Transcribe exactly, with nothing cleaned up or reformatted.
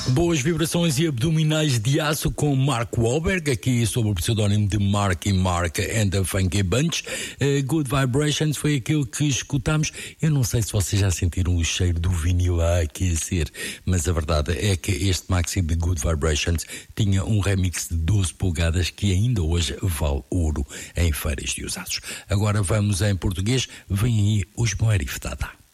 Boas vibrações e abdominais de aço com Mark Wahlberg, aqui sob o pseudónimo de Marky Mark and the Funky Bunch. Uh, Good Vibrations foi aquilo que escutámos. Eu não sei se vocês já sentiram o cheiro do vinil a aquecer, mas a verdade é que este maxi de Good Vibrations tinha um remix de doze polegadas que ainda hoje vale ouro em feiras de usados. Agora vamos em português, vem aí os Moeriftada.